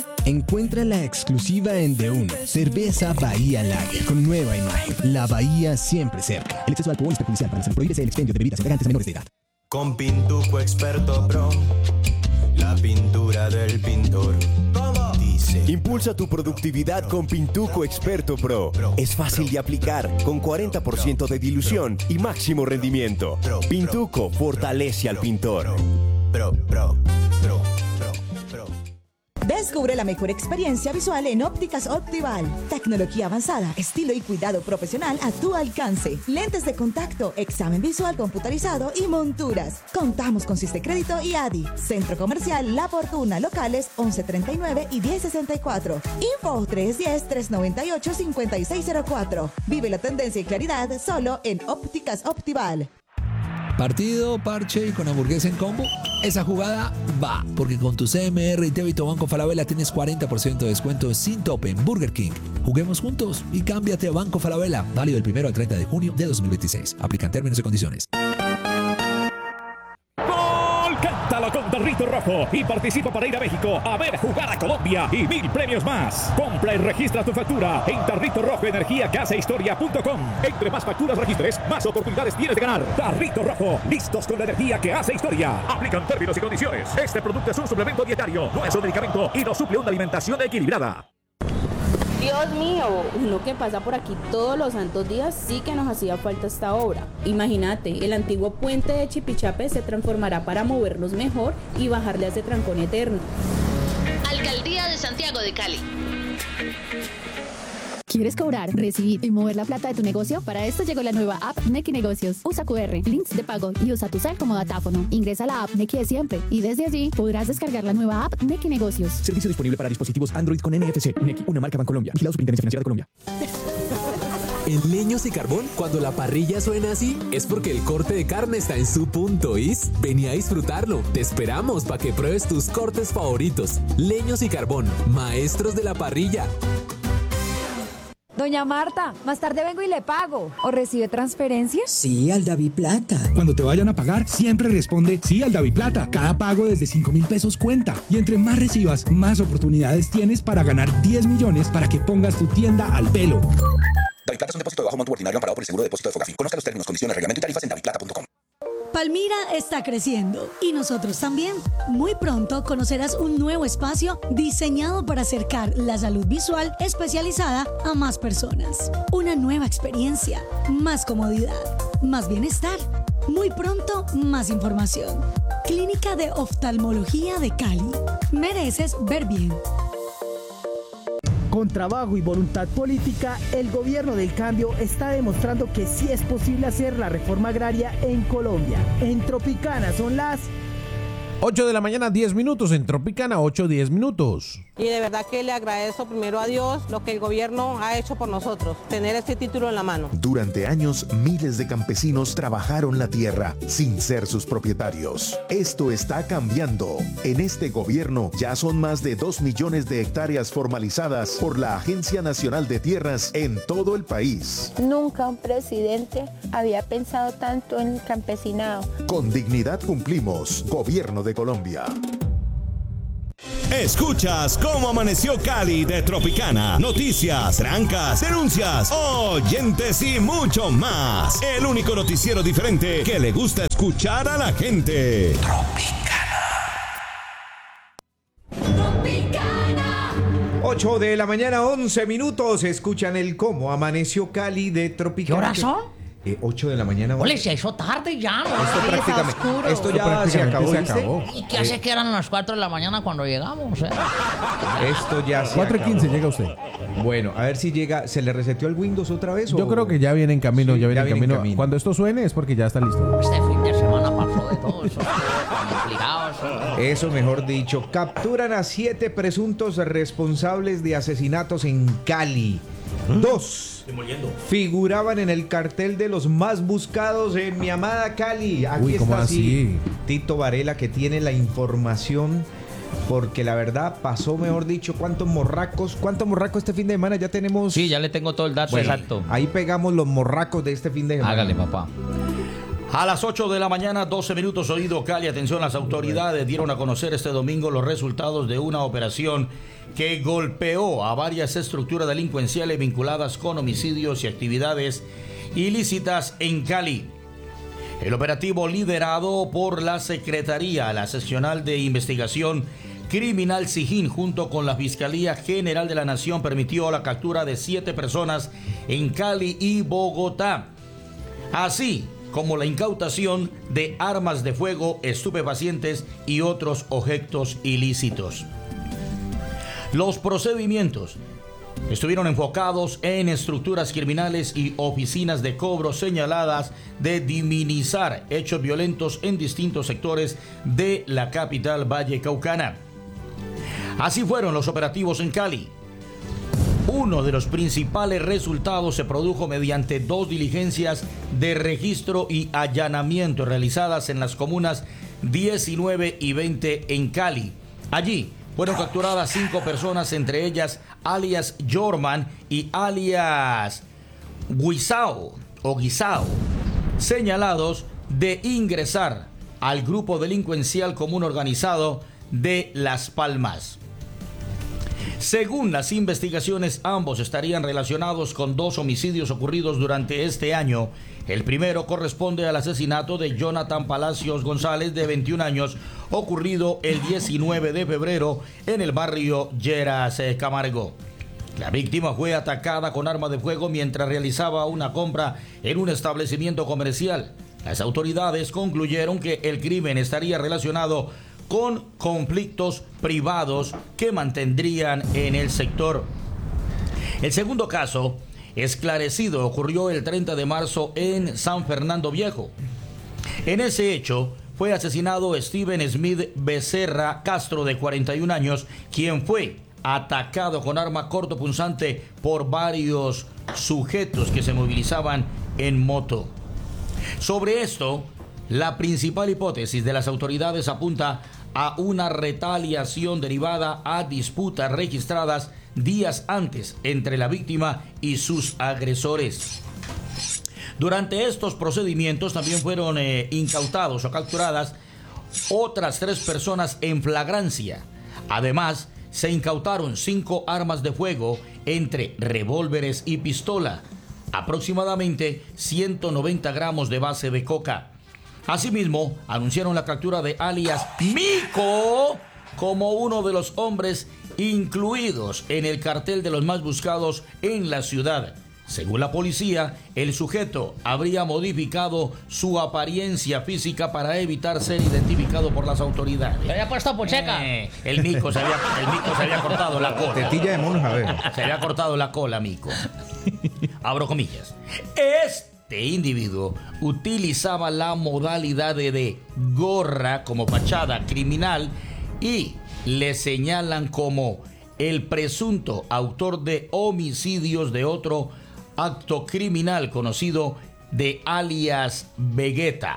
Encuentra la exclusiva en D1. Cerveza Bahía Lager, con nueva imagen. La Bahía siempre cerca. El exceso de alcohol es perjudicial para la salud. Prohíbese el expendio de bebidas embriagantes a menores de edad. Con Pintuco Experto Pro, la pintura del pintor. Dice. Impulsa tu productividad con Pintuco Experto Pro. Es fácil de aplicar, con 40% de dilución y máximo rendimiento. Pintuco fortalece al pintor. Pro. Descubre la mejor experiencia visual en Ópticas Optival. Tecnología avanzada, estilo y cuidado profesional a tu alcance. Lentes de contacto, examen visual computarizado y monturas. Contamos con Sistecrédito y ADI. Centro Comercial La Fortuna, locales 1139 y 1064. Info 310-398-5604. Vive la tendencia y claridad solo en Ópticas Optival. Partido, parche y con hamburguesa en combo. Esa jugada va, porque con tu CMR y débito Banco Falabella tienes 40% de descuento sin tope en Burger King. Juguemos juntos y cámbiate a Banco Falabella. Válido del 1 al 30 de junio de 2026. Aplican términos y condiciones. Cántalo con Tarrito Rojo y participa para ir a México a ver jugar a Colombia y 1000 premios más. Compra y registra tu factura en Tarrito Rojo Energía Casa Historia.com. Entre más facturas registres, más oportunidades tienes de ganar. Tarrito Rojo, listos con la energía que hace historia. Aplican términos y condiciones. Este producto es un suplemento dietario, no es un medicamento y no suple una alimentación equilibrada. Dios mío, uno que pasa por aquí todos los santos días sí que nos hacía falta esta obra. Imagínate, el antiguo puente de Chipichape se transformará para movernos mejor y bajarle a ese trancón eterno. Alcaldía de Santiago de Cali. ¿Quieres cobrar, recibir y mover la plata de tu negocio? Para esto llegó la nueva app Nequi Negocios. Usa QR, links de pago y usa tu cel como datáfono. Ingresa a la app Nequi de siempre y desde allí podrás descargar la nueva app Nequi Negocios. Servicio disponible para dispositivos Android con NFC. Nequi, una marca Bancolombia. Vigilado Superintendencia Financiera de Colombia. En Leños y Carbón, cuando la parrilla suena así, es porque el corte de carne está en su punto, ¿is? Vení a disfrutarlo. Te esperamos para que pruebes tus cortes favoritos. Leños y Carbón, maestros de la parrilla. Doña Marta, más tarde vengo y le pago. ¿O recibe transferencias? Sí, al DaviPlata. Cuando te vayan a pagar, siempre responde sí al DaviPlata. Cada pago desde 5.000 pesos cuenta. Y entre más recibas, más oportunidades tienes para ganar 10 millones para que pongas tu tienda al pelo. DaviPlata es un depósito de bajo monto ordinario amparado por el seguro de depósito de Fogafín. Conozca los términos, condiciones, reglamento y tarifas en daviplata.com. Palmira está creciendo y nosotros también. Muy pronto conocerás un nuevo espacio diseñado para acercar la salud visual especializada a más personas. Una nueva experiencia, más comodidad, más bienestar. Muy pronto, más información. Clínica de Oftalmología de Cali. Mereces ver bien. Con trabajo y voluntad política, el gobierno del cambio está demostrando que sí es posible hacer la reforma agraria en Colombia. En Tropicana son las 8 de la mañana, 10 minutos. En Tropicana, 8:10 minutos. Y de verdad que le agradezco primero a Dios lo que el gobierno ha hecho por nosotros, tener este título en la mano. Durante años, miles de campesinos trabajaron la tierra sin ser sus propietarios. Esto está cambiando. En este gobierno ya son más de 2 millones de hectáreas formalizadas por la Agencia Nacional de Tierras en todo el país. Nunca un presidente había pensado tanto en el campesinado. Con dignidad cumplimos. Gobierno de Colombia. Escuchas cómo amaneció Cali de Tropicana. Noticias, trancas, denuncias, oyentes y mucho más. El único noticiero diferente que le gusta escuchar a la gente. Tropicana. 8 de la mañana, 11 minutos. Escuchan el cómo amaneció Cali de Tropicana. ¿Qué horas son? 8 de la mañana. Ole, se hizo tarde ya. Esto ya se acabó, ¿viste? ¿Y qué hace que eran las 4 de la mañana cuando llegamos? Esto ya se 4:15 llega usted. Bueno, a ver si llega. ¿Se le reseteó el Windows otra vez? Yo creo que ya viene en camino, Sí, ya viene en camino. camino. Cuando esto suene es porque ya está listo. Este fin de semana pasó de todo eso. Complicados. Eso, mejor dicho. Capturan a 7 presuntos responsables de asesinatos en Cali. 2 figuraban en el cartel de los más buscados en mi amada Cali. Aquí ¿cómo está así? Tito Varela, que tiene la información, porque la verdad pasó, mejor dicho, ¿cuántos morracos este fin de semana? Ya tenemos... Sí, ya le tengo todo el dato exacto. Ahí pegamos los morracos de este fin de semana. Hágale, papá. A las 8 de la mañana, 12 minutos, oído Cali. Atención, las autoridades dieron a conocer este domingo los resultados de una operación que golpeó a varias estructuras delincuenciales vinculadas con homicidios y actividades ilícitas en Cali. El operativo, liderado por la Secretaría, la Seccional de Investigación Criminal SIJIN, junto con la Fiscalía General de la Nación, permitió la captura de 7 personas en Cali y Bogotá, así como la incautación de armas de fuego, estupefacientes y otros objetos ilícitos. Los procedimientos estuvieron enfocados en estructuras criminales y oficinas de cobro señaladas de minimizar hechos violentos en distintos sectores de la capital vallecaucana. Así fueron los operativos en Cali. Uno de los principales resultados se produjo mediante 2 diligencias de registro y allanamiento realizadas en las comunas 19 y 20 en Cali. Allí fueron capturadas 5 personas, entre ellas alias Jorman y alias Guisao, señalados de ingresar al grupo delincuencial común organizado de Las Palmas. Según las investigaciones, ambos estarían relacionados con 2 homicidios ocurridos durante este año. El primero corresponde al asesinato de Jonathan Palacios González, de 21 años, ocurrido el 19 de febrero en el barrio Lleras Camargo. La víctima fue atacada con arma de fuego mientras realizaba una compra en un establecimiento comercial. Las autoridades concluyeron que el crimen estaría relacionado con conflictos privados que mantendrían en el sector. El segundo caso esclarecido ocurrió el 30 de marzo en San Fernando Viejo. En ese hecho fue asesinado Steven Smith Becerra Castro, de 41 años, quien fue atacado con arma cortopunzante por varios sujetos que se movilizaban en moto. Sobre esto, la principal hipótesis de las autoridades apunta a una retaliación derivada a disputas registradas días antes entre la víctima y sus agresores. Durante estos procedimientos también fueron incautados o capturadas otras 3 personas en flagrancia. Además, se incautaron 5 armas de fuego, entre revólveres y pistola, aproximadamente 190 gramos de base de coca. Asimismo, anunciaron la captura de alias Mico como uno de los hombres incluidos en el cartel de los más buscados en la ciudad. Según la policía, el sujeto habría modificado su apariencia física para evitar ser identificado por las autoridades. Se había puesto pucheca. El Mico se había cortado la cola. Tetilla de mono, a ver. Se había cortado la cola, Mico. Abro comillas. Este individuo utilizaba la modalidad de gorra como fachada criminal y le señalan como el presunto autor de homicidios de otro acto criminal conocido de alias Vegeta,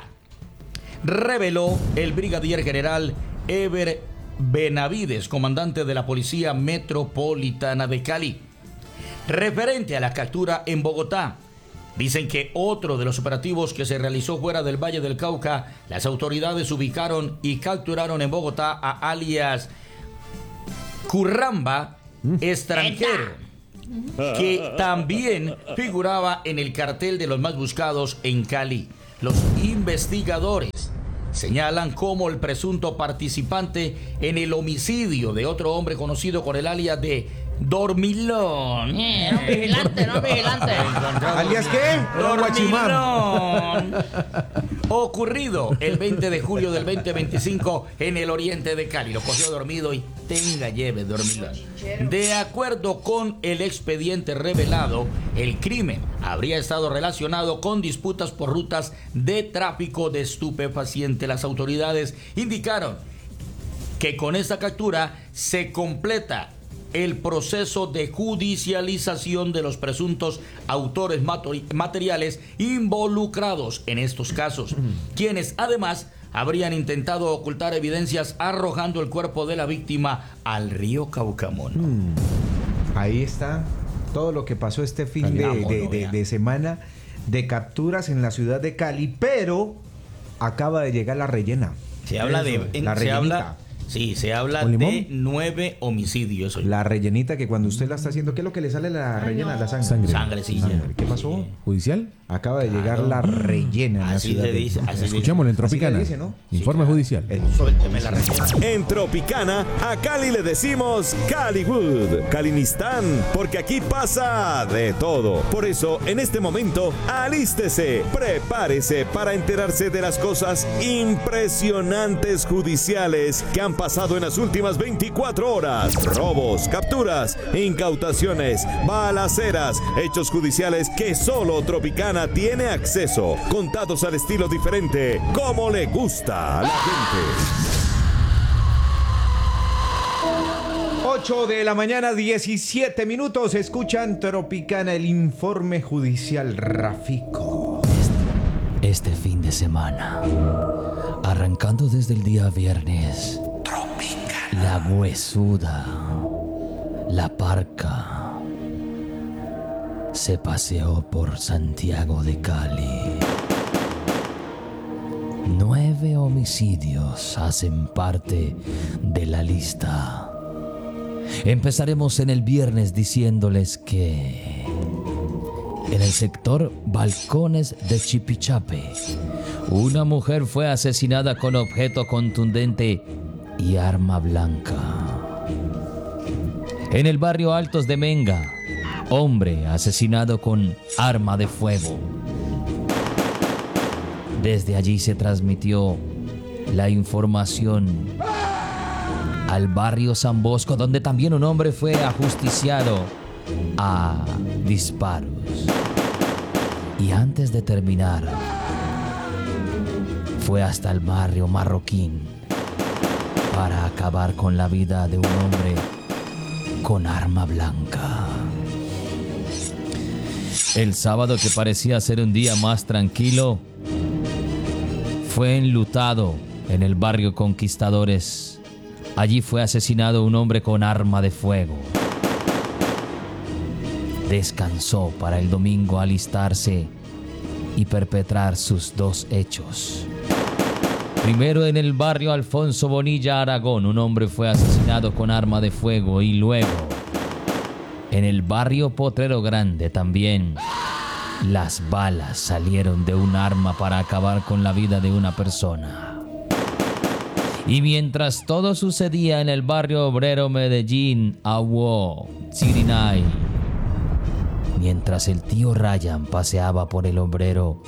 reveló el brigadier general Ever Benavides, comandante de la Policía Metropolitana de Cali. Referente a la captura en Bogotá, dicen que otro de los operativos que se realizó fuera del Valle del Cauca, las autoridades ubicaron y capturaron en Bogotá a alias Curramba, extranjero, que también figuraba en el cartel de los más buscados en Cali. Los investigadores señalan como el presunto participante en el homicidio de otro hombre conocido con el alias de Dormilón. Era un vigilante, no vigilante. ¿Alias qué? Dormilón. Ocurrido el 20 de julio del 2025 en el oriente de Cali. Lo cogió dormido y lleve Dormilón. De acuerdo con el expediente revelado, el crimen habría estado relacionado con disputas por rutas de tráfico de estupefacientes. Las autoridades indicaron que con esta captura se completa el proceso de judicialización de los presuntos autores materiales involucrados en estos casos, quienes además habrían intentado ocultar evidencias arrojando el cuerpo de la víctima al río Caucamón. Ahí está todo lo que pasó este fin de semana de capturas en la ciudad de Cali, pero acaba de llegar la rellena. Se habla de la rellenita. Se habla de 9 homicidios. La rellenita que cuando usted la está haciendo, ¿qué es lo que le sale a la rellena? La sangre. Sangrecilla. ¿Qué pasó? ¿Judicial? Acaba de llegar la rellena en la Así ciudad se dice. Escuchémoslo en Tropicana. Dice, ¿no? Informe judicial. Suélteme la rellena. En Tropicana, a Cali le decimos Caliwood, Calinistán, porque aquí pasa de todo. Por eso, en este momento, alístese, prepárese para enterarse de las cosas impresionantes judiciales que han pasado en las últimas 24 horas. Robos, capturas, incautaciones, balaceras, hechos judiciales que solo Tropicana tiene acceso, contados al estilo diferente, como le gusta a la gente. 8 de la mañana, 17 minutos. Escuchan Tropicana, el informe judicial Rafico. Este fin de semana, arrancando desde el día viernes, La Huesuda, La Parca, se paseó por Santiago de Cali. 9 homicidios hacen parte de la lista. Empezaremos en el viernes diciéndoles que en el sector Balcones de Chipichape, una mujer fue asesinada con objeto contundente y arma blanca. En el barrio Altos de Menga, hombre asesinado con arma de fuego. Desde allí se transmitió la información al barrio San Bosco, donde también un hombre fue ajusticiado a disparos. Y antes de terminar, fue hasta el barrio Marroquín para acabar con la vida de un hombre con arma blanca. El sábado, que parecía ser un día más tranquilo, fue enlutado en el barrio Conquistadores. Allí fue asesinado un hombre con arma de fuego. Descansó para el domingo alistarse y perpetrar sus 2 hechos. Primero, en el barrio Alfonso Bonilla, Aragón, un hombre fue asesinado con arma de fuego, y luego en el barrio Potrero Grande también las balas salieron de un arma para acabar con la vida de una persona. Y mientras todo sucedía en el barrio obrero Medellín, Aguó, Sirinay, mientras el tío Ryan paseaba por el obrero,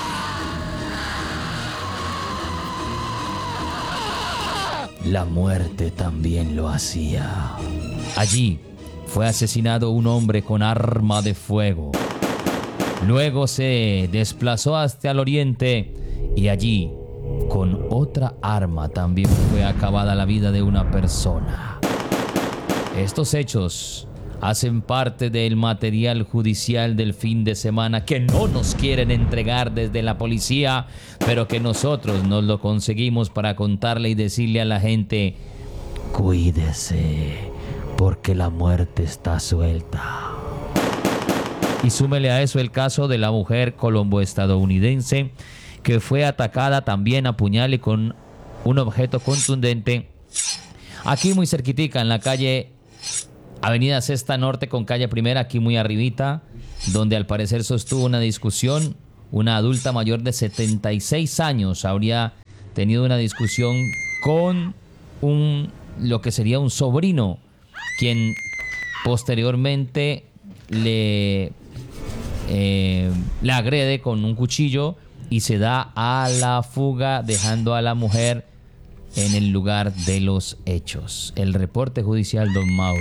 la muerte también lo hacía. Allí fue asesinado un hombre con arma de fuego. Luego se desplazó hasta el oriente y allí, con otra arma, también fue acabada la vida de una persona. Estos hechos hacen parte del material judicial del fin de semana que no nos quieren entregar desde la policía, pero que nosotros nos lo conseguimos para contarle y decirle a la gente: cuídese, porque la muerte está suelta. Y súmele a eso el caso de la mujer colombo-estadounidense que fue atacada también a puñal y con un objeto contundente aquí muy cerquitica, en la calle Avenida Sexta Norte con calle Primera, aquí muy arribita, donde al parecer sostuvo una discusión. Una adulta mayor de 76 años habría tenido una discusión con lo que sería un sobrino, quien posteriormente le agrede con un cuchillo y se da a la fuga, dejando a la mujer en el lugar de los hechos. El reporte judicial, don Mauro.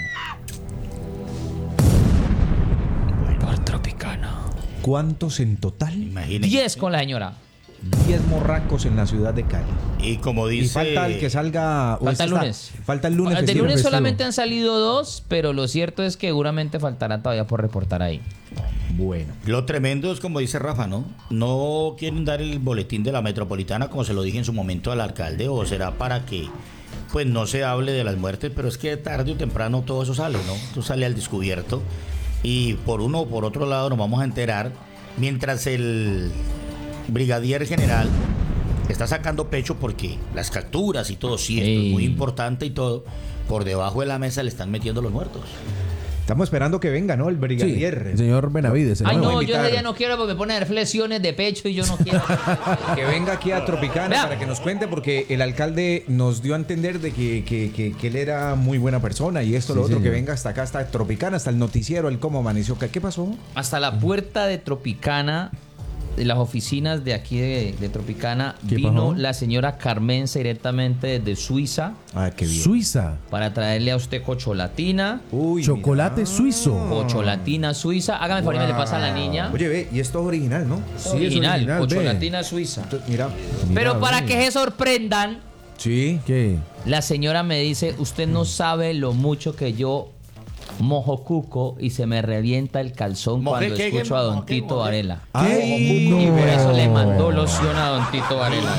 Por Tropicana. ¿Cuántos en total? 10 con la señora. 10 morracos en la ciudad de Cali. Y como dice... Y falta el que salga... Falta el lunes. Falta el lunes. El lunes solamente han salido 2, pero lo cierto es que seguramente faltará todavía por reportar ahí. Bueno. Lo tremendo es, como dice Rafa, ¿no? No quieren dar el boletín de la metropolitana, como se lo dije en su momento al alcalde, o será para que pues no se hable de las muertes, pero es que tarde o temprano todo eso sale, ¿no? Tú sale al descubierto y por uno o por otro lado nos vamos a enterar, mientras el brigadier general está sacando pecho porque las capturas y todo, sí, esto es muy importante y todo, por debajo de la mesa le están metiendo los muertos. Estamos esperando que venga, ¿no? El brigadier. El señor Benavides. Ay, no, yo ese día no quiero porque me pone flexiones de pecho y yo no quiero. Que venga aquí a Tropicana para que nos cuente, porque el alcalde nos dio a entender de que él era muy buena persona y esto, lo otro, señor. que venga hasta acá, hasta Tropicana, hasta el noticiero, el cómo amaneció. ¿Qué pasó? Hasta la puerta de Tropicana, de las oficinas de aquí de Tropicana, vino pasó? la señora Carmenza directamente desde Suiza. Ah, qué bien. Suiza. Para traerle a usted cocholatina. Uy, chocolate suizo. Cocholatina suiza. Hágame el favor y me le pasa a la niña. Oye, ve, y esto es original, ¿no? Original, cocholatina suiza. Mira. Pero para que se sorprendan, sí. ¿Qué? La señora me dice, usted no sabe lo mucho que yo mojo cuco y se me revienta el calzón cuando escucho a Don Tito Varela. Ay, Y por eso no. le mandó loción a Don Tito Varela.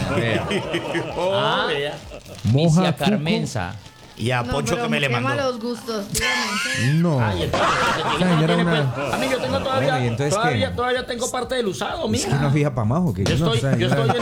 Ah, Misia Carmenza. Y a Poncho que me le mandó. malos gustos, No. Ay, a mí yo tengo todavía, Bueno, ¿y entonces todavía tengo parte del usado, mija. Es que no fija para abajo. Que Yo estoy La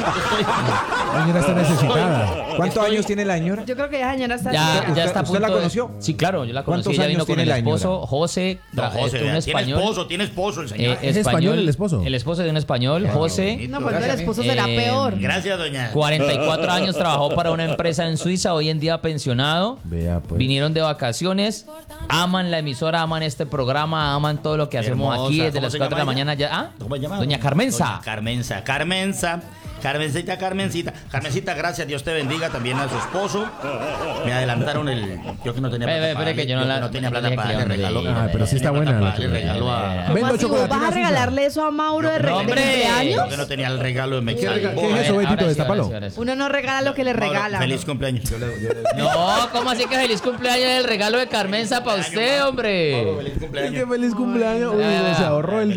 señora está necesitada. ¿Cuántos años tiene la señora? Yo creo que esa señora está... Ya está a ¿Usted la punto de- conoció? Sí, claro, yo la conocí. ¿Cuántos Ella años vino con tiene el la esposo, José. No, José, un tiene español. tiene esposo el señor. ¿Es español el esposo? El esposo de un español, José. No, pues el esposo será peor. Gracias, doña. 44 años trabajó para una empresa en Suiza, hoy en día pensionado. Vea, pues. Vinieron de vacaciones, aman la emisora, aman este programa, aman todo lo que hacemos Hermosa. aquí desde ¿Cómo las se 4 de la llama mañana ella? ya. Ah, ¿Cómo se llama? Doña Carmenza. Doña Carmenza. Carmencita. Carmencita, gracias, Dios te bendiga, también a su esposo. Me adelantaron yo que no tenía plata para que yo no darle, la- no tenía plata dije para que darle le- regalo. Ah, pero sí está buena la Le regaló a... Vendo ¿Cómo así, vos vas chocolatina a regalarle eso a Mauro de cumpleaños? Yo que no tenía el regalo de ¿Qué es eso, Ahora Betito? sí, Destápalo. ahora sí. Uno no regala lo que le regala. Feliz cumpleaños. No, ¿cómo así que feliz cumpleaños el regalo de Carmenza para usted, hombre? Feliz cumpleaños. Qué feliz cumpleaños. Uy, se ahorró el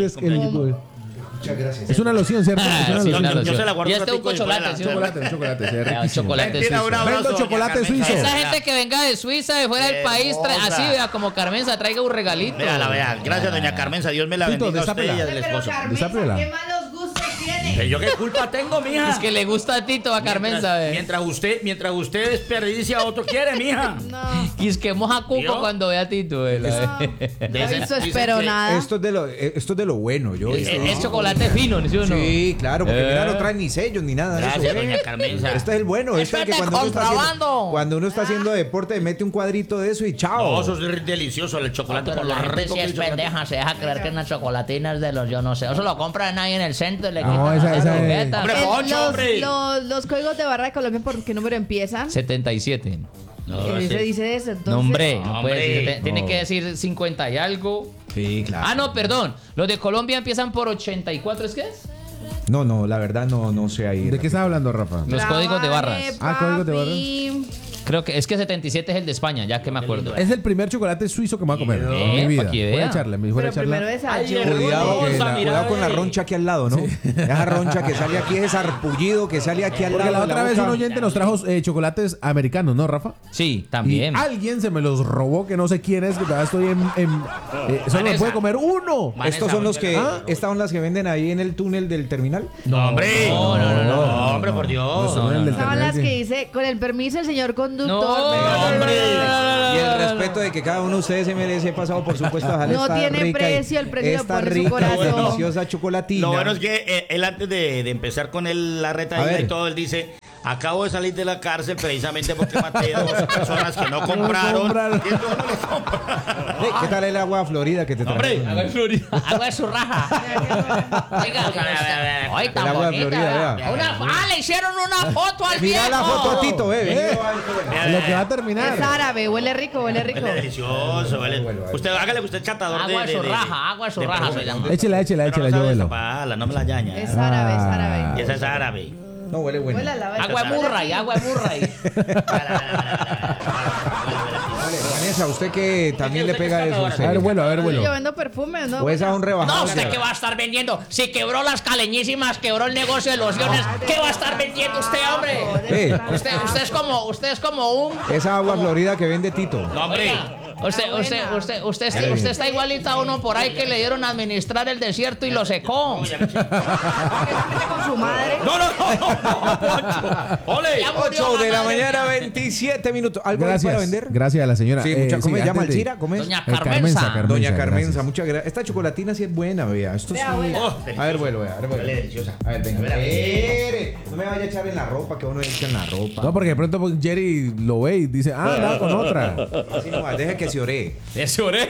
Muchas gracias. Es una loción, ¿cierto? Es una Sí, loción. una Yo loción. se la guardo Y un este es un ratico y después chocolate, la- ¿sí? Un chocolate, se ve riquísimo. Chocolate Mentira, suizo. un abrazo, Vendo doña chocolate Carmenza. suizo. Esa gente que venga de Suiza, de fuera del país, así vea, como Carmenza, traiga un regalito. Vea. Gracias, doña Carmenza. Dios me la Tito, bendiga a usted y destápela. al esposo. Desápela. ¿Qué malos gustos tiene? ¿Yo qué culpa tengo, mija? Es que le gusta a Tito, a Carmenza, ve. Mientras usted desperdicia a otro, quiere, mija. No. Y es que moja cuco ¿Vio? cuando ve a Tito, ve. No hizo espero nada. Esto es de lo bueno. Es chocolate fino, ¿sí o no? Sí, claro, porque mira, no traen ni sellos ni nada. de Gracias, eso. doña Carmenza. Este es el bueno. Este es el que Espérate, cuando uno, está contrabando. haciendo, cuando uno está haciendo deporte, mete un cuadrito de eso y chao. No, eso es delicioso, el chocolate Pero con la los gente rico sí que es el chocolate. pendeja, se deja creer que una chocolatina es de los yo no sé. Eso lo compran ahí en el centro y le No, quitan esa las es- etiquetas. Hombre, Poncho, hombre. Los códigos de barra de Colombia, ¿por qué número empiezan? 77. ¿Qué se dice eso? Entonces, No, hombre, no puede Hombre. decir, tiene que decir 50 y algo. Sí, claro. Ah, no, perdón. Los de Colombia empiezan por 84, ¿es qué es? No, la verdad no sé ahí. ¿De qué estás hablando, Rafa? Los códigos de barras. Ah, códigos de papi. Creo que es que 77 es el de España, ya que me acuerdo. Es el primer chocolate suizo que me voy a comer en mi vida. pa' que Voy a vea. echarle, me Pero primero desayuno. Cuidado con la roncha aquí al lado, ¿no? Esa roncha que sale aquí, ese sarpullido que sale aquí al Porque lado. la de otra vez boca. un oyente nos trajo chocolates americanos, ¿no, Rafa? Sí, Y también. alguien se me los robó, que no sé quién es, que todavía estoy solo me puede comer uno. Estos son los que, estas son las que venden ahí en el túnel del terminal. No, hombre. No, hombre, por Dios. No, el del Son terminal, las sí. que dice, con el permiso del señor conductor. hombre. Y el respeto de que cada uno de ustedes se merece, he pasado por supuesto a dejar No esta tiene rica precio, el precio lo esta pone su rica y corazón. deliciosa chocolatina. Lo bueno es que él antes de empezar con la A retaíla ver. y todo, él dice, acabo de salir de la cárcel precisamente porque maté dos personas que no compraron. Y entonces uno le compra. ¿Qué tal el agua florida que te trae? Hombre, Agua de Florida. Agua de su raja. Oiga, ay, tan El agua de bonita. Florida, vea. Le hicieron una foto al Mira viejo. la foto a Tito, Lo que va a terminar. Es árabe, huele rico, huele rico. huele delicioso. Usted, hágale que usted es catador Agua de su raja, agua de su raja se llama. Échela, Pero yo no velo. sabe no me la llaña. Es árabe, es Ah. árabe. Y esa es árabe. No, huele bueno. Huele a la vaina. Agua de Murray, agua de Murray. Vale, Vanessa, usted que también le pega eso. A ver, vuelo. Yo vendo perfume, ¿no? O esa es un rebajado. No, ¿usted qué va a estar vendiendo? Si quebró las caleñísimas, quebró el negocio de lociones, ¿qué va a estar vendiendo usted, hombre? Usted es como un... Esa agua florida que vende Tito. No, hombre. Usted está igualita a uno por ahí que le dieron a administrar el desierto y lo secó. Con su madre. No, Poncho. Ole. 8 de la mañana, 27 minutos. ¿Algo más para vender? Gracias a la señora. Sí, ¿cómo se llama antes de- Alcira? ¿Cómo es? Doña Carmenza. Doña Carmenza, gracias. muchas gracias. Esta chocolatina sí es buena, vea. Esto sí. Vea, buena. A ver, vuelo, vea. Deliciosa. A ver, venga. A ver. Espere. No me vaya a echar en la ropa, que uno echa en la ropa. No, porque de pronto pues, Jerry lo ve y dice, nada, con otra. Así no, deje que se ore. Ese oré.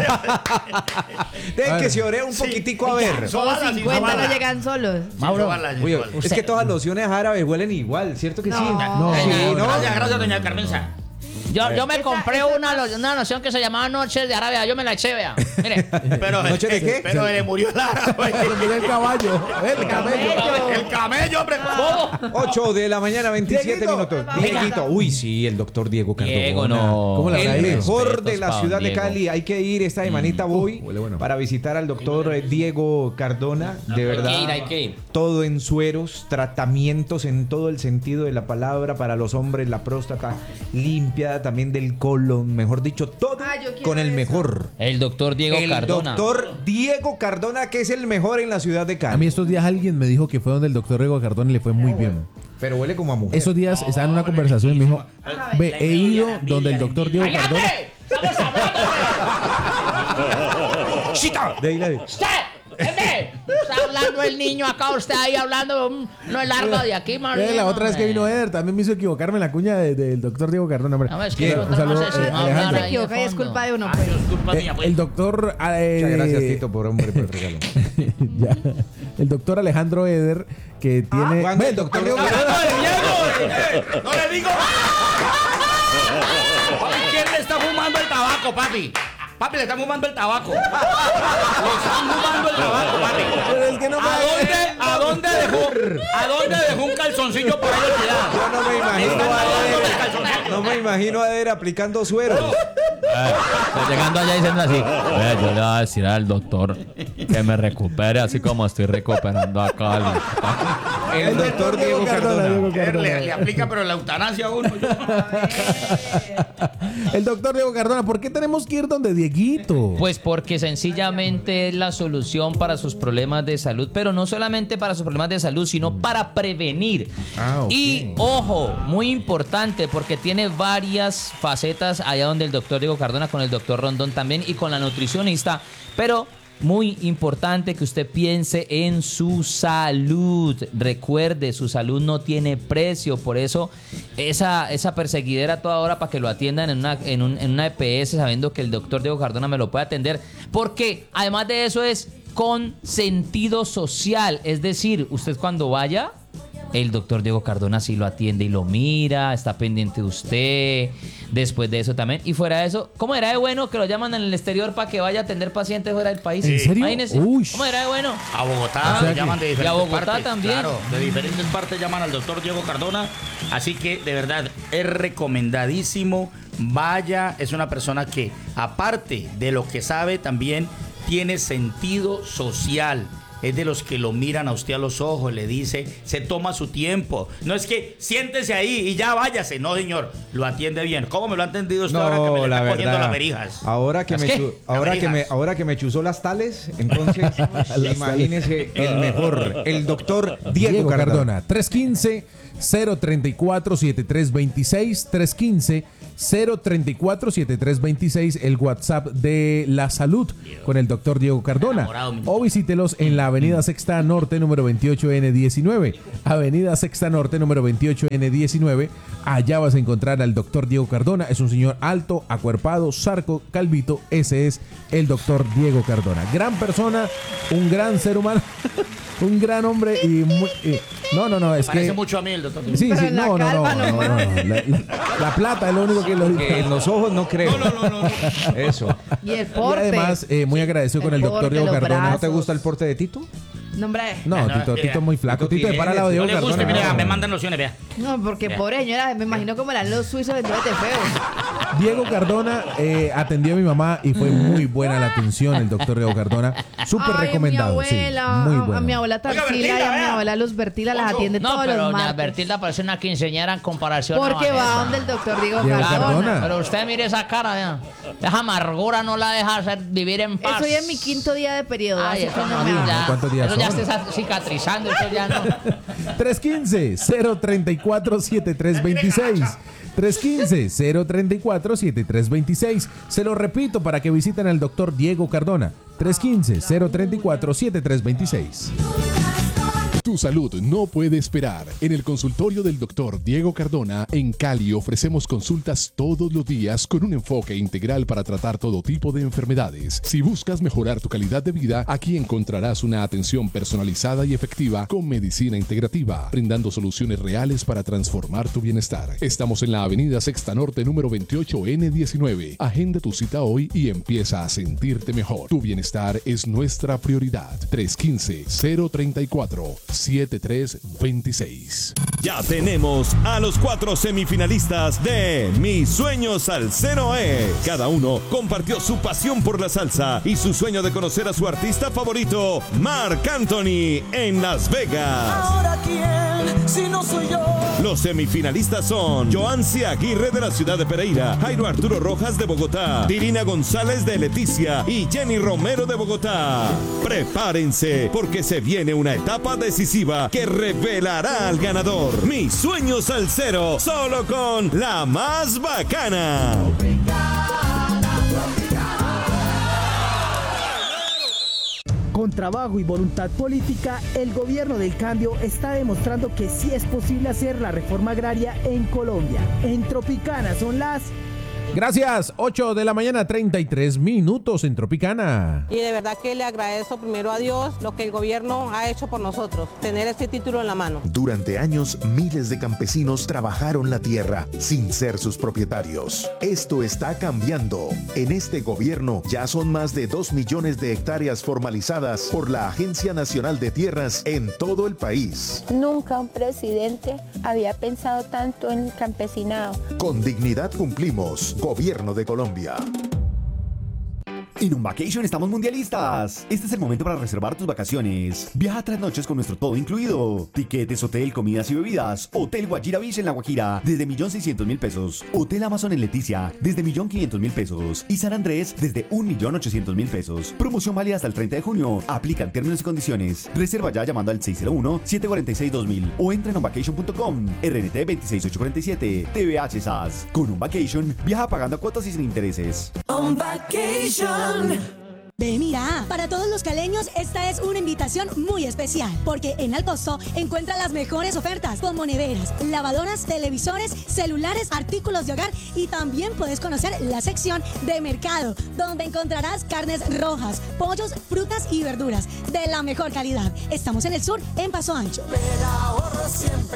Deje que se ore un poquitico a ver. Solo 50 no llegan solos. Mauro, oye, es que todas las lociones árabes huelen igual, ¿cierto que sí? No. Sí, ¿no? Gracias, doña Carmenza. Yo me compré una loción que se llamaba Noches de Arabia. Yo me la eché, vea. Mire. Pero, ¿Noche de qué? Pero le murió el árabe. El caballo. El camello. El camello, hombre. 8 de la mañana, 27 minutos. Dieguito. Uy, sí, el doctor Diego Cardona. Diego, no. ¿Cómo le habrá El ido? mejor de Respetos la pa' ciudad de Diego. Cali. Hay que ir esta semanita voy huele bueno. para visitar al doctor Diego Cardona. De verdad. Hay que ir. Todo en sueros, tratamientos en todo el sentido de la palabra para los hombres, la próstata limpiada también del colon, mejor dicho, todo yo quiero con el eso. mejor. El doctor Diego El Cardona. doctor Diego Cardona, que es el mejor en la ciudad de A Cali. mí estos días alguien me dijo que fue donde el doctor Diego Cardona y le fue muy bien. Pero huele como a mujer. Esos días estaba en una conversación y me dijo, ve, he ido donde el doctor Diego Cardona. ¡Estamos hablando! De ahí la de- Está hablando el niño acá, usted ahí hablando. No es largo de aquí, más bien, La otra vez que hombre. vino Eder también me hizo equivocarme en la cuña del doctor Diego Cardona. Hombre. No, es que Bien, eso un saludo, no sé si no Alejandro. hablar Se ahí equivoca y de es fondo. culpa de uno, pues. El doctor... Muchas gracias, Tito, por hombre, por el regalo. Ya. El doctor Alejandro Eder, que tiene... ¿cuándo Ve, el doctor Diego ¡No le digo! ¿Quién le está fumando el tabaco, papi? Papi, le están fumando el tabaco. Le están fumando el tabaco, papi. Pero es que no me ¿A dónde dejó un calzoncillo por ahí olvidado? Yo no me imagino a Eder, no me imagino a Eder aplicando suero. Llegando allá diciendo así, "Vea, yo le voy a decir al doctor que me recupere así como estoy recuperando a Cali". El doctor Diego Cardona. Le aplica, pero la eutanasia a uno. El doctor Diego Cardona, ¿por qué tenemos que ir donde Dieguito? Pues porque sencillamente es la solución para sus problemas de salud, pero no solamente para sus problemas de salud, sino para prevenir. Ok. Y ojo, muy importante, porque tiene varias facetas allá donde el doctor Diego Cardona, con el doctor Rondón también y con la nutricionista, pero muy importante que usted piense en su salud. Recuerde, su salud no tiene precio, por eso esa perseguidera toda hora para que lo atiendan en una EPS, sabiendo que el doctor Diego Cardona me lo puede atender, porque además de eso es con sentido social, es decir, usted cuando vaya, el doctor Diego Cardona sí lo atiende y lo mira, está pendiente de usted, después de eso también. Y fuera de eso, ¿cómo era de bueno que lo llaman en el exterior para que vaya a atender pacientes fuera del país? ¿En serio? Imagínese. Uy. ¿Cómo era de bueno? A Bogotá O sea lo llaman de que- diferentes y a Bogotá partes. también. Claro, de diferentes partes llaman al doctor Diego Cardona. Así que, de verdad, es recomendadísimo. Vaya, es una persona que, aparte de lo que sabe, también tiene sentido social. Es de los que lo miran a usted a los ojos, le dice, se toma su tiempo. No es que siéntese ahí y ya váyase. No, señor, lo atiende bien. ¿Cómo me lo ha entendido usted ahora que me le la está cogiendo verdad. las verijas? Ahora que ¿Las me qué? chu- Las verijas. ahora que me chuzó las tales, entonces imagínese el mejor, el doctor Diego Cardona. 315-034-7326, 315-034-7326, el WhatsApp de la salud con el doctor Diego Cardona. O visítelos en la Avenida Sexta Norte, número 28N19. Avenida Sexta Norte, número 28N19. Allá vas a encontrar al doctor Diego Cardona. Es un señor alto, acuerpado, zarco, calvito. Ese es el doctor Diego Cardona. Gran persona, un gran ser humano. Un gran hombre y muy... no, es Parece que... mucho a mí el doctor. Sí, Pero sí, en la no. calva no. La plata es lo único que lo Que en los ojos no creo. No. Eso. Y el Y porte. además, muy agradecido con el doctor porte, Diego los Cardona. ¿No te gusta el porte de Tito? No, hombre. No, Tito es muy flaco. Tito de para la Diego No le gusta, Cardona. mira, me mandan lociones, vea. No, porque pobre señora, me imagino como eran los suizos de feos. Diego Cardona atendió a mi mamá y fue muy buena la atención, el doctor Diego Cardona. Súper recomendado. Mi abuela, sí, muy bueno. a mi abuela Tarsila y a mi abuela Luz Bertila las atiende todos los doña martes. Bertilda parece una quinceañera en comparación Porque a va donde el doctor Diego Diego Cardona. Cardona. Pero usted mire esa cara, vea. Esa amargura no la deja hacer vivir en paz. Estoy en mi 5º día de periodo. Ay, así eso que no no, me ya, habla. ¿Cuántos días eso ya son? está cicatrizando, eso ya no. 315-034-7326. 315-034-7326. Se lo repito para que visiten al doctor Diego Cardona. 315-034-7326. Tu salud no puede esperar. En el consultorio del doctor Diego Cardona en Cali ofrecemos consultas todos los días con un enfoque integral para tratar todo tipo de enfermedades. Si buscas mejorar tu calidad de vida, aquí encontrarás una atención personalizada y efectiva con medicina integrativa, brindando soluciones reales para transformar tu bienestar. Estamos en la avenida Sexta Norte número 28N19. Agenda tu cita hoy y empieza a sentirte mejor. Tu bienestar es nuestra prioridad. 315-034-7326. Ya tenemos a los 4 semifinalistas de Mi Sueño Salsero es. Cada uno compartió su pasión por la salsa y su sueño de conocer a su artista favorito, Marc Anthony, en Las Vegas. Ahora quién, si no soy yo. Los semifinalistas son Joancy Aguirre de la ciudad de Pereira, Jairo Arturo Rojas de Bogotá, Dirina González de Leticia y Jenny Romero de Bogotá. Prepárense porque se viene una etapa decisiva que revelará al ganador. Mi Sueño Salsero, solo con la más bacana. Con trabajo y voluntad política, el gobierno del cambio está demostrando que sí es posible hacer la reforma agraria en Colombia. En Tropicana son las... Gracias. 8 de la mañana, 33 minutos en Tropicana. Y de verdad que le agradezco primero a Dios lo que el gobierno ha hecho por nosotros, tener este título en la mano. Durante años, miles de campesinos trabajaron la tierra sin ser sus propietarios. Esto está cambiando. En este gobierno ya son más de 2 millones de hectáreas formalizadas por la Agencia Nacional de Tierras en todo el país. Nunca un presidente había pensado tanto en el campesinado. Con dignidad cumplimos. Gobierno de Colombia. En Vacation estamos mundialistas. Este es el momento para reservar tus vacaciones. Viaja 3 noches con nuestro todo incluido. Tiquetes, hotel, comidas y bebidas. Hotel Guajira Beach en La Guajira desde 1.600.000 pesos. Hotel Amazon en Leticia desde 1.500.000 pesos. Y San Andrés desde 1.800.000 pesos. Promoción válida hasta el 30 de junio. Aplican términos y condiciones. Reserva ya llamando al 601-746-2000 o entra en onvacation.com. RNT 26847. TVH SAS. Con Vacation viaja pagando cuotas y sin intereses. On Vacation. Ve, mira, para todos los caleños esta es una invitación muy especial, porque en Alcosto encuentra las mejores ofertas como neveras, lavadoras, televisores, celulares, artículos de hogar y también puedes conocer la sección de mercado, donde encontrarás carnes rojas, pollos, frutas y verduras de la mejor calidad. Estamos en el sur, en Paso Ancho. Pero ahorro siempre.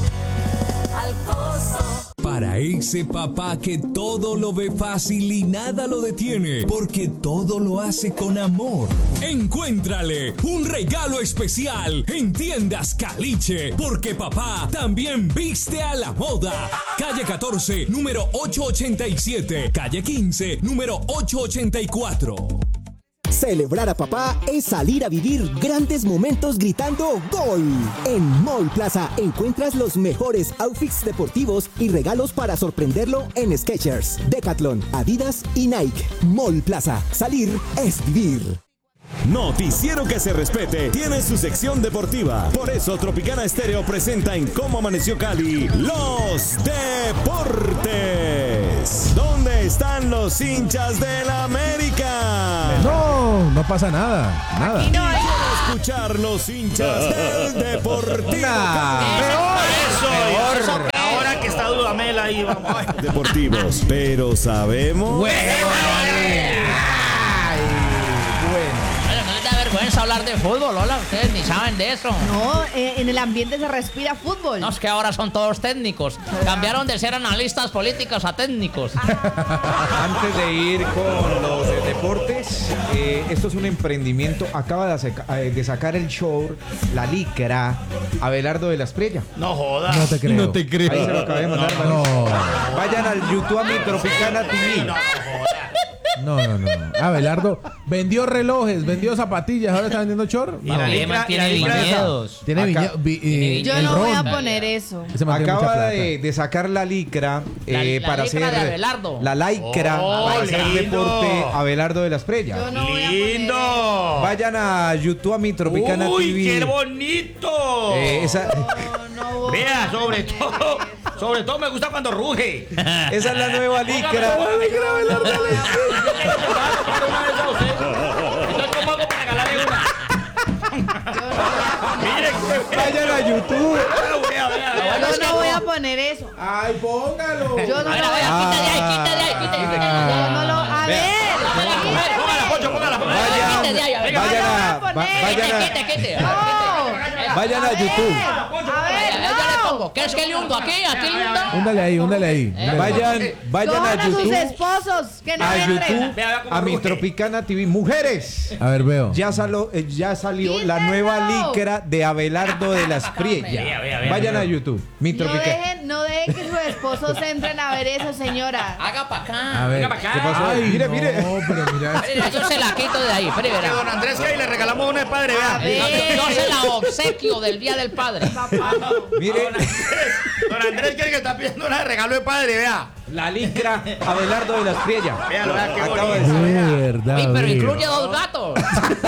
Alcosto. Para ese papá que todo lo ve fácil y nada lo detiene, porque todo lo hace con amor. Encuéntrale un regalo especial en Tiendas Caliche, porque papá también viste a la moda. Calle 14, número 887. Calle 15, número 884. Celebrar a papá es salir a vivir grandes momentos gritando ¡Gol! En Mall Plaza encuentras los mejores outfits deportivos y regalos para sorprenderlo en Skechers, Decathlon, Adidas y Nike. Mall Plaza. Salir es vivir. Noticiero que se respete tiene su sección deportiva. Por eso Tropicana Estéreo presenta en Cómo Amaneció Cali los deportes. ¿Dónde están los hinchas del América? No pasa nada. Nada. Aquí no hay. Quiero escuchar los hinchas del Deportivo Cali. Eso, ahora que está Dudamel ahí, vamos. Deportivos, pero sabemos. Vergüenza hablar de fútbol, hola, ustedes ni saben de eso. No, en el ambiente se respira fútbol. No, es que ahora son todos técnicos. Cambiaron de ser analistas políticos a técnicos. Antes de ir con los deportes, esto es un emprendimiento. Acaba de sacar el show La Licra, Abelardo de la Espriella. No jodas. No te creo. No te creo. Ahí se lo acabé de mandar. No. Vayan al YouTube a mi Tropicana TV. No. Abelardo vendió relojes, vendió zapatillas, ahora está vendiendo chor. Y la licra tiene viñedos. Tiene Yo no voy a poner eso. Acaba de sacar la licra para hacer de Abelardo. la licra para hacer deporte Abelardo de la Espriella. Yo no voy a ¡Lindo! Vayan a YouTube a mi Tropicana ¡Uy, TV. qué bonito! Vea, sobre todo me gusta cuando ruge. Esa es la nueva licra. Vayan a YouTube. Yo no voy a poner eso. Ay, póngalo. Yo no lo voy a Quita de ahí. Yo no lo. A ver. Vayan a YouTube. ¿Qué es que le hundo aquí? Húndale ahí. Vayan a sus YouTube. esposos, que no A me YouTube, prenda. a mi Tropicana TV. Mujeres. A ver, veo. Ya salió la nueva licra de Abelardo de la Espriella. Vayan a YouTube, mi Tropicana. No dejen que sus esposos entren a ver eso, señora. Haga para acá. A ver. ¿Qué pasó? Ay, Mire. No, pero mira. Yo se la quito de ahí. Que don Andrés que ahí le regalamos una de padre, vea. Yo se la obsequio del Día del Padre. Mire. Don Andrés que está pidiendo una de regalo de padre, vea. La licra Abelardo de la Espriella. Véalo, vea qué Acabo de bonito. decir. Verdad. Pero veo. incluye 2 gatos.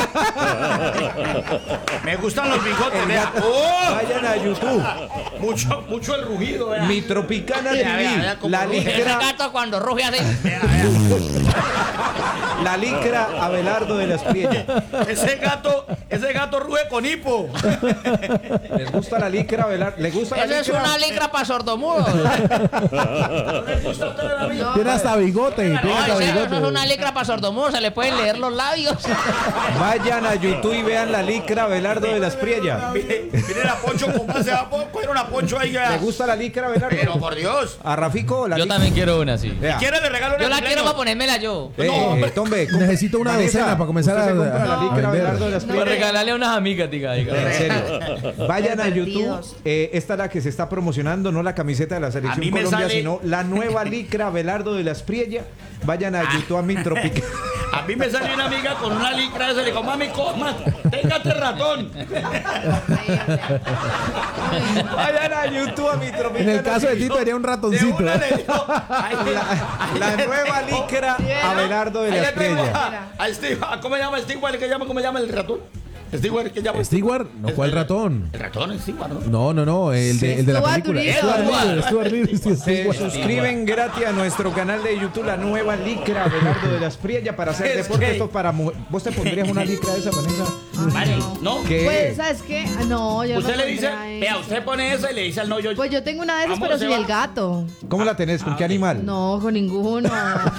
Me gustan los bigotes, vea. Vayan a YouTube. Mucho el rugido, vea. Mi Tropicana Vea, TV. vea cómo La ruge. Ese licra. gato cuando ruge así. La licra Abelardo de la Espriella. Ese gato ruge con hipo. ¿Les gusta la licra Abelardo? ¿Les gusta la Eso licra? es una licra para sordomudos. Tiene hasta bigote. Eso es una licra para sordomudos. Se le pueden leer los labios. Vayan a YouTube y vean la licra Abelardo de la Espriella. Miren a Poncho cómo se va a coger una Poncho ahí, vea. ¿Le gusta la licra Abelardo? Pero por Dios. A Rafico, la Yo licra. también quiero una así. Vea. ¿Quiere le regalo una? Yo la cumpleaños? quiero para ponérmela yo. Tombe, Necesito una Vanessa, docena para comenzar usted a se compra la licra vender. Abelardo de la Espriella. Para regalarle a unas amigas, diga. En serio. Vayan a YouTube. Esta es la que se está promocionando, no la camiseta de la A selección mí me Colombia, sale- sino la nueva licra Abelardo de la Espriella. Vayan a YouTube a mi Tropicana. A mí me salió una amiga con una licra esa. Le dijo, mami, téngate ratón. Vayan a YouTube a mi Tropicana. En el caso de Tito sería un ratoncito. La nueva licra Abelardo de la Espriella. A Steve, ¿cómo se llama Steve? ¿Cómo se llama el ratón? Stewart, ¿qué llama? ¿Stewart? No, ¿cuál ratón? El ratón es Stewart, ¿no? No, el de la Stuart película. Little. Stuart Little, sí, Se Stewart. suscriben gratis a nuestro canal de YouTube, la nueva licra Abelardo de la Espriella para hacer Es deporte. que- Esto para ¿Vos te pondrías una licra de esa manera? Vale, ¿no? ¿Qué? Pues, ¿sabes qué? No, yo Usted no le dice, pondría vea, eso. usted pone esa y le dice al no, yo. Pues yo tengo una de esas, Amor, pero se sin va. el gato. ¿Cómo la tenés? ¿Con qué animal? No, con ninguno.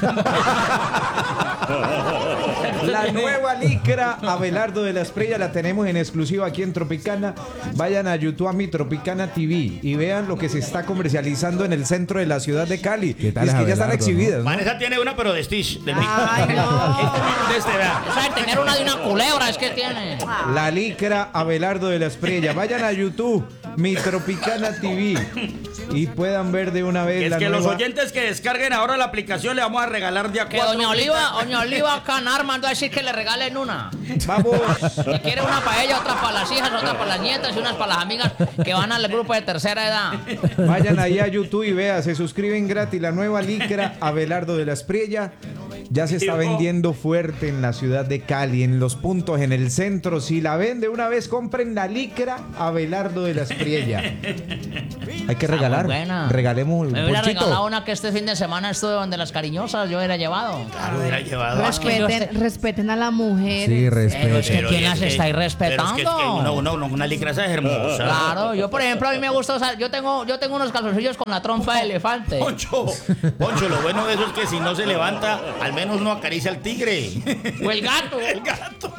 La nueva licra Abelardo de la Espriella la tenemos en exclusiva aquí en Tropicana. Vayan a YouTube a mi Tropicana TV y vean lo que se está comercializando en el centro de la ciudad de Cali. ¿Qué tal Y es que ya Abelardo, están exhibidas, ¿no? Vanessa tiene una, pero de Stitch. De Ay, no. este, vea. O sea, tener una de una culebra es que tiene. La licra Abelardo de la Espriella. Vayan a YouTube, mi Tropicana TV, y puedan ver de una vez Es la que los nueva... oyentes que descarguen ahora la aplicación le vamos a regalar de a Que 4. doña Oliva Canar mandó a decir que le regalen una. Vamos. Que quiere una para ella, otra para las hijas, otra para las nietas y unas para las amigas que van al grupo de tercera edad. Vayan ahí a YouTube y vean, se suscriben gratis. La nueva licra Abelardo de la Espriella ya se está vendiendo fuerte en la ciudad de Cali, en los puntos, en el centro. Si la ven de una vez, compren la licra Abelardo de la Espriella. Hay que regalar. muy buena. Regalemos un Me hubiera ponchito. regalado una que este fin de semana estuve donde las cariñosas, yo hubiera llevado. Claro, hubiera llevado. Respeten a la mujer. Sí, respeto. Es que ¿quién las estáis Pero respetando? es que una licra esa es hermosa. Claro, yo por ejemplo a mí me gusta usar, yo tengo unos calzoncillos con la trompa de elefante. Poncho, lo bueno de eso es que si no se levanta, al menos no acaricia al tigre. O el gato. El gato.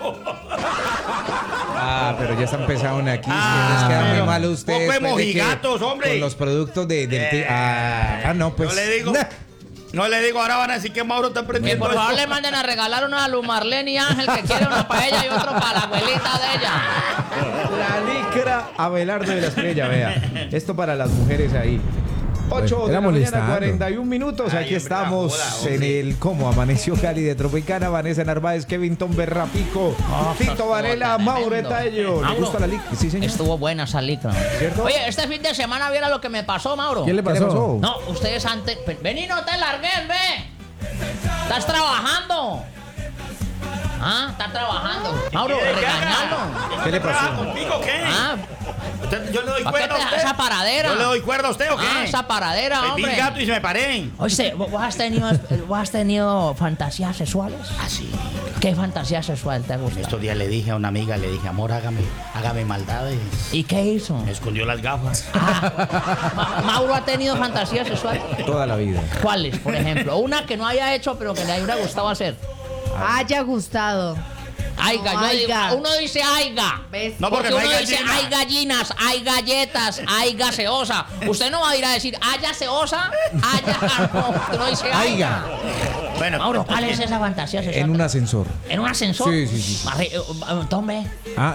Ah, pero ya están empezando aquí. Les queda muy mal a ustedes. Poco de pues, de que mojigatos, hombre. Con los productos del... no, pues... Yo le digo. No le digo, ahora van a decir que Mauro está Que prendiendo por favor esto. le manden a regalar una a Luz Marlene y Ángel, que quiere una para ella y otro para la abuelita de ella. La licra Abelardo de la Estrella, vea. Esto para las mujeres ahí. 8 de la mañana, 41 minutos. Aquí estamos en el Cómo Amaneció Cali de Tropicana. Vanessa Narváez, Kevin Tom Berrapico, Tito Varela, Mauro Etaello. ¿Le gusta la licra? Sí, señor. Estuvo buena esa licra. ¿Cierto? Oye, este fin de semana viera lo que me pasó, Mauro. ¿Qué le pasó? No, ustedes antes... Vení, no te largues, ve. Estás trabajando. Ah, está trabajando. Mauro, regañalo. ¿Qué le pasó? ¿Conmigo qué? Ah, Yo le doy ¿para qué cuerda a te da usted. esa paradera? ¿Yo le doy cuerda a usted o qué? Ah, esa paradera, Me vi hombre. gato y se me paré. Oye, ¿vos has tenido fantasías sexuales? Ah, sí. ¿Qué fantasía sexual te gusta? Estos días le dije a una amiga, le dije, amor, hágame maldades. ¿Y qué hizo? Me escondió las gafas. Mauro ha tenido fantasías sexuales. Toda la vida. ¿Cuáles, por ejemplo? Una que no haya hecho, pero que le hubiera gustado hacer. Haya gustado. Aiga, No, aiga. uno dice aiga. No, porque porque no uno hay dice gallina. hay gallinas, hay galletas, hay gaseosa. Usted no va a ir a decir haya gaseosa, haya. No, usted no dice aiga. Bueno, Mauro, ¿cuál es esa fantasía sexual? En un ascensor. ¿En un ascensor? Sí, sí, sí. Tome. Ah,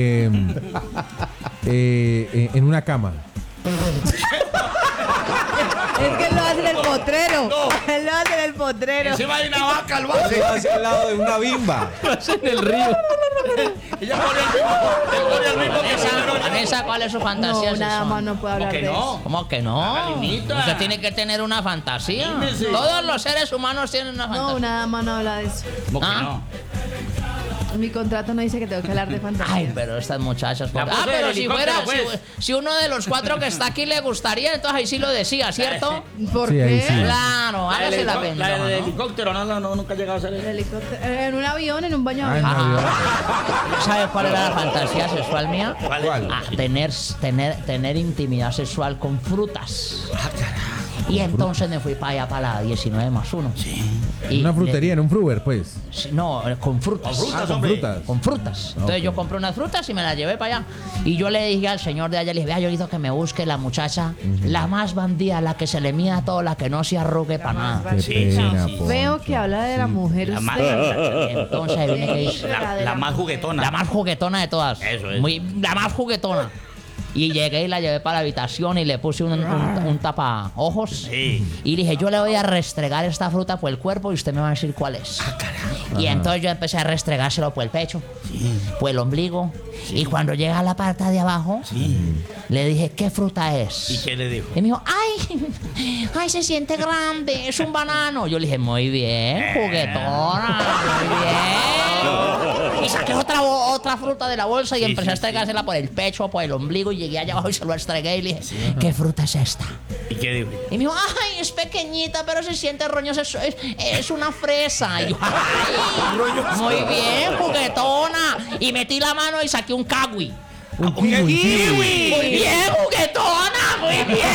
en una cama. Es que él lo hace en el potrero. Él lo hace en el potrero. encima de una vaca, lo hace. Se hace al lado de una bimba. En el río. Ella pone el mismo que Vanessa, ¿cuál es su fantasía No, nada sexual? más no puedo hablar de eso. ¿Cómo que no? Galinita. Usted tiene que tener una fantasía. Dímese. Todos los seres humanos tienen una fantasía. No, nada más no habla de eso. ¿Cómo que Ah. no? Mi contrato no dice que tengo que hablar de fantasía. Ay, pero estas muchachas. La puse pero del si helicóptero, fuera, pues. si uno de los 4 que está aquí le gustaría, entonces ahí sí lo decía, ¿cierto? ¿Por Sí, ahí qué? sí. Claro, hágase la La pena. del ¿no? helicóptero, no, nunca ha llegado a hacer El eso. helicóptero. En un avión, en un baño de Ay, avión. no, ¿Sabes cuál era la fantasía sexual mía? ¿Cuál? Ah, tener intimidad sexual con frutas. Y entonces me fui para allá, para la 19 más 1. Sí. En una frutería, en un fruver, pues. No, con frutas. Con frutas, Con hombre. frutas. Con frutas. Entonces yo compré unas frutas y me las llevé para allá. Y yo le dije al señor de allá, le dije, vea, yo hizo que me busque la muchacha, la más bandida, la que se le mida todo, la que no se arrugue para nada. Qué pena, sí. Poncho. Veo que habla de la mujer. La más, usted. Entonces ahí viene que dice, la más juguetona. la más juguetona de todas. Eso es. La más juguetona. Y llegué y la llevé para la habitación y le puse un tapa ojos. Sí. Y dije, yo le voy a restregar esta fruta por el cuerpo y usted me va a decir cuál es. Y entonces yo empecé a restregárselo por el pecho, por el ombligo. Y cuando llega a la parte de abajo, le dije, ¿qué fruta es? ¿Y qué le dijo? Y me dijo, ay, se siente grande, es un banano. Yo le dije, muy bien, juguetona, muy bien. Y saqué otra fruta de la bolsa y empecé a estregársela por el pecho, por el ombligo, y llegué allá abajo y se lo estregué y le dije, ¿qué fruta es esta? ¿Y qué dijo? Y me dijo, ay, es pequeñita, pero se siente roñosa, es una fresa. Y yo, ay, muy bien, juguetona. Y metí la mano y saqué un kiwi. Un kiwi. ¡Kiwi! Muy bien, juguetona, muy bien.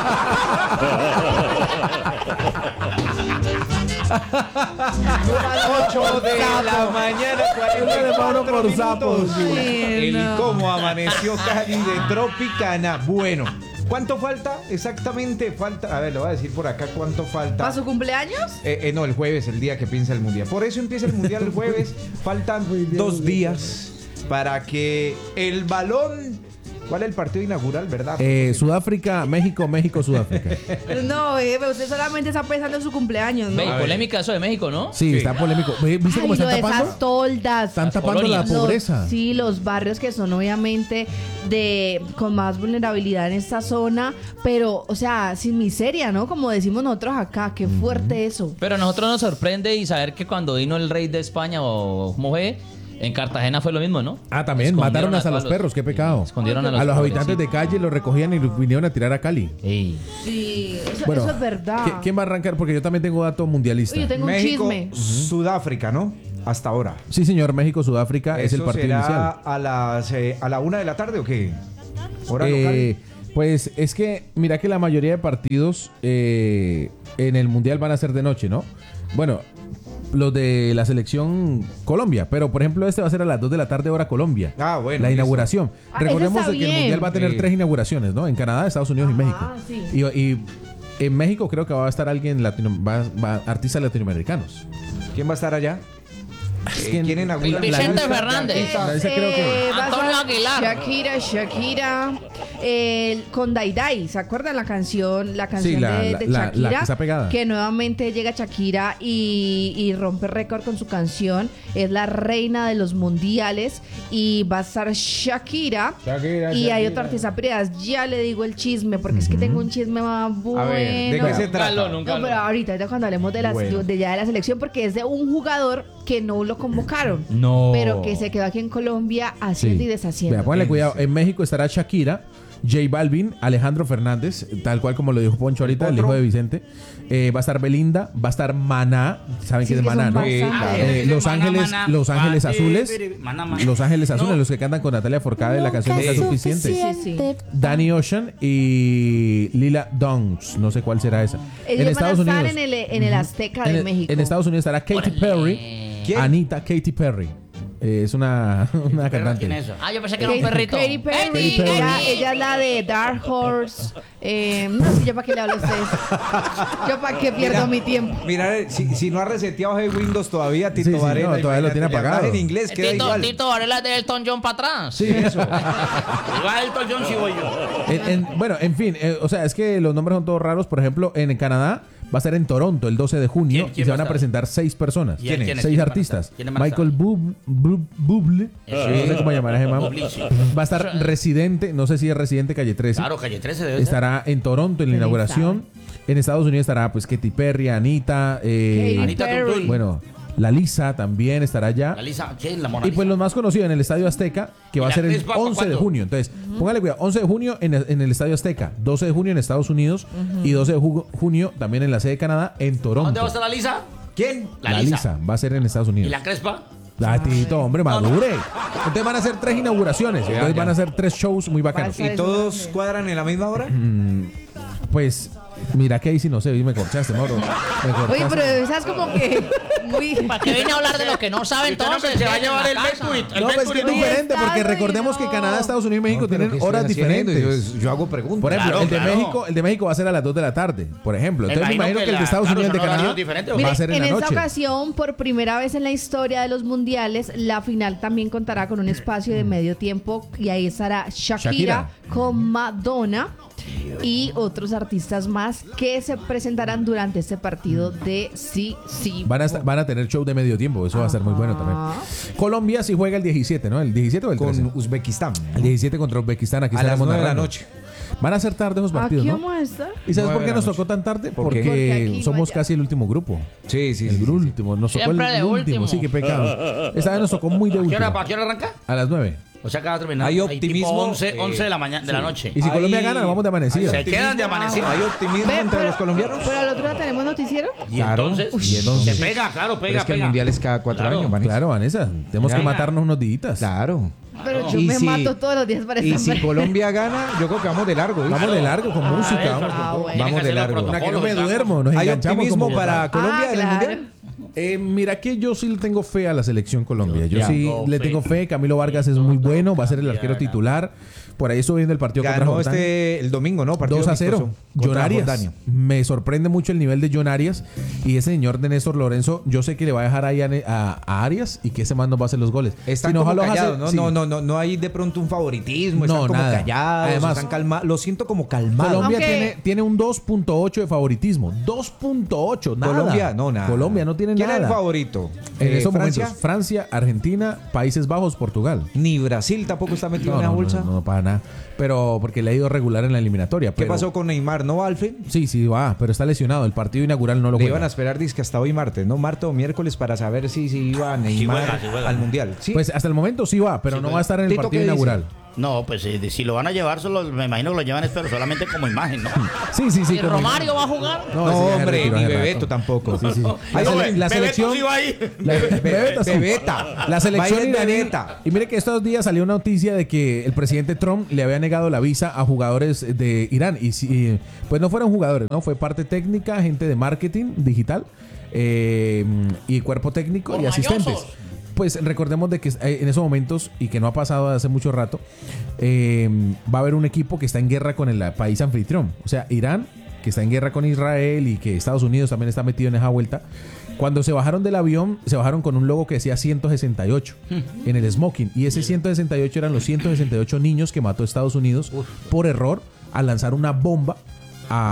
8 de la mañana, 44 minutos. El no. Cómo Amaneció Cali de Tropicana. Bueno, ¿cuánto falta? Exactamente falta. A ver, le voy a decir por acá cuánto falta. ¿Para su cumpleaños? No, el jueves, el día que piensa el mundial. Por eso empieza el mundial el jueves. Faltan 2 días para que el balón. ¿Cuál es el partido inaugural, verdad? Sudáfrica, México, México, Sudáfrica. No, pero usted solamente está pensando en su cumpleaños, ¿no? Ve, polémica eso de México, ¿no? Sí, está polémico. ¿Viste cómo Ay, lo están de tapando? esas toldas. Están tapando la pobreza. Sí, los barrios que son obviamente con más vulnerabilidad en esta zona, pero, o sea, sin miseria, ¿no? Como decimos nosotros acá, qué fuerte eso. Pero a nosotros nos sorprende y saber que cuando vino el rey de España o como fue, en Cartagena fue lo mismo, ¿no? Ah, también Escondieron mataron hasta todos los perros, qué pecado. Escondieron a los habitantes de calle los recogían y los vinieron a tirar a Cali. Sí, eso, Bueno, eso es verdad. ¿Quién va a arrancar? Porque yo también tengo dato mundialista. Oye, yo tengo México, un chisme. Sudáfrica, ¿no? Hasta ahora. Sí, señor, México-Sudáfrica es el ¿Eso partido será inicial. a la 1 de la tarde o qué? ¿Hora local? Pues es que, mira que la mayoría de partidos en el Mundial van a ser de noche, ¿no? Bueno, los de la selección Colombia, pero por ejemplo este va a ser a las 2 de la tarde hora Colombia. Ah, bueno. La listo. inauguración. Ah, Recordemos eso está que el bien. Mundial va a tener Sí. 3 inauguraciones, ¿no? En Canadá, Estados Unidos y México. sí. Y En México creo que va a estar alguien artistas latinoamericanos. ¿Quién va a estar allá? ¿Quién inaugura? Vicente Fernández. Antonio Aguilar. Shakira. Con Dai. ¿Se acuerdan la canción Sí, de Shakira? la que está pegada. Que nuevamente llega Shakira y rompe récord con su canción. Es la reina de los mundiales. Y va a estar Shakira. Y hay otra artista. Pero ya le digo el chisme, porque es que tengo un chisme más bueno. A ver, ¿de qué se trata? No, pero ahorita cuando hablemos de la selección, porque es de un jugador que no lo convocaron, pero que se quedó aquí en Colombia haciendo y deshaciendo. Vea, póngale cuidado. En México estará Shakira, J Balvin, Alejandro Fernández, tal cual como lo dijo Poncho ahorita, el hijo de Vicente. Va a estar Belinda, va a estar Maná. ¿Saben quién es Maná, no? Los Ángeles Azules. Los Ángeles Azules, los que cantan con Natalia Forcade la canción Nunca es Suficiente. Danny Ocean y Lila Downs. No sé cuál será esa. Ellos van a estar en el Azteca de México. En Estados Unidos estará Katy Perry. ¿Quién? Anita Katy Perry. Es una cantante. ¿Quién es eso? Yo pensé que era un perrito. Katy Perry. Ella es la de Dark Horse. No sé yo para qué le hablo a ustedes. Yo para qué pierdo mi tiempo. Mira, si no ha reseteado el Windows todavía, Tito Varela. No, todavía lo tiene apagado. En inglés queda igual. Tito Varela es de Elton John para atrás. Sí, eso. Va Elton John si voy yo. Bueno, en fin. O sea, es que los nombres son todos raros. Por ejemplo, en Canadá va a ser en Toronto el 12 de junio y se van a presentar 6 personas. 6 artistas. Michael Bublé. No sé cómo llamar a ese man. Va a estar Residente, no sé si es Residente Calle 13. Claro, Calle 13 debe estará en Toronto en la inauguración. En Estados Unidos estará pues Katy Perry, Anita. Anita Perry. Bueno, la Lisa también estará allá. La Lisa, ¿qué es la Mona Lisa? Y pues los más conocidos en el Estadio Azteca, que va a ser el 11 de junio. Entonces, póngale cuidado, 11 de junio en el Estadio Azteca, 12 de junio en Estados Unidos y 12 de junio también en la sede de Canadá en Toronto. ¿Dónde va a estar la Lisa? ¿Quién? La Lisa va a ser en Estados Unidos. ¿Y la Crespa? Tito, hombre, madure. Entonces van a ser 3 inauguraciones. Entonces van a ser 3 shows muy bacanos. ¿Y todos cuadran en la misma hora? Pues mira que ahí sí no sé, me corchaste, Moro. Oye, pero esas como que muy... ¿Para qué viene a hablar de lo que no sabe entonces? Se va a llevar el Mercury. No, pues es que es diferente, porque recordemos que Canadá, Estados Unidos y México tienen horas diferentes. Yo hago preguntas. Por ejemplo, el de México va a ser a las 2 de la tarde, por ejemplo. Entonces me imagino que el de Estados Unidos y el de Canadá va a ser en la noche. En esta ocasión, por primera vez en la historia de los mundiales, la final también contará con un espacio de medio tiempo y ahí estará Shakira con Madonna y otros artistas más que se presentarán durante este partido de sí. Van a tener show de medio tiempo, eso va a ser muy bueno también. Colombia sí juega el 17, ¿no? El 17 o el 13. Con Uzbekistán. El 17 contra Uzbekistán, aquí a las 9 de la narrando. noche. Van a ser tarde esos partidos, ¿Aquí ¿no? vamos a estar? ¿Y sabes por qué nos tocó tan tarde? Porque somos casi el último grupo. Sí. El último. Nos tocó el último. Sí, qué pecado. Esta vez nos tocó muy de último. ¿A qué hora arranca? A las 9. O sea que va a terminar. Hay optimismo. 11 de la mañana, de la noche. Y si Colombia gana, nos vamos de amanecida. Se quedan de amanecida. Hay optimismo entre los colombianos. Pero al otro día tenemos noticiero. Y entonces, se pega, claro, Pero es que el mundial es cada 4 años, Vanessa. Claro, Vanessa. Tenemos que matarnos unos días. Claro. Pero yo me mato todos los días para Y si Colombia gana, yo creo que vamos de largo. Vamos de largo con música. Vamos de largo. Para que no me duermo. Nos ¿Hay enganchamos optimismo para Colombia en el mundial? Mira que yo sí le tengo fe a la selección Colombia. Yo sí le tengo fe. Camilo Vargas es muy bueno, va a ser el arquero titular. Por ahí estoy viendo el partido contra Jordania. El domingo, ¿no? 2-0. John Arias. Me sorprende mucho el nivel de John Arias. Y ese señor de Néstor Lorenzo, yo sé que le va a dejar ahí a Arias y que ese man nos va a a hacer los goles. Están como callados, no hay de pronto un favoritismo. Están como callados. Además, están calmados. Lo siento como calmado. Colombia tiene un 2.8 de favoritismo. 2.8, nada. Colombia no tiene nada. ¿Quién es el favorito? En esos momentos, Francia, Argentina, Países Bajos, Portugal. Ni Brasil tampoco está metido en la bolsa. No, para nada. Pero porque le ha ido regular en la eliminatoria. ¿Qué pasó con Neymar? ¿No va al fin? Sí, va, pero está lesionado. El partido inaugural no lo juega. Le iban a esperar disque hasta hoy martes, ¿no? Martes o miércoles para saber si iba Neymar al Mundial. ¿Sí? Pues hasta el momento sí va, pero no va a estar en el partido inaugural. No, pues si lo van a llevar, me imagino que lo llevan, pero solamente como imagen, ¿no? Sí. ¿Y Romario va a jugar? No, hombre, ni Bebeto tampoco. Sí. La selección. Bebeta. La selección iraní. Y mire que estos días salió una noticia de que el presidente Trump le había negado la visa a jugadores de Irán. Y pues no fueron jugadores, ¿no? Fue parte técnica, gente de marketing digital y cuerpo técnico y asistentes. Pues recordemos de que en esos momentos, y que no ha pasado hace mucho rato, va a haber un equipo que está en guerra con el país anfitrión. O sea, Irán que está en guerra con Israel y que Estados Unidos también está metido en esa vuelta. Cuando se bajaron del avión, se bajaron con un logo que decía 168 en el smoking. Y ese 168 eran los 168 niños que mató Estados Unidos por error al lanzar una bomba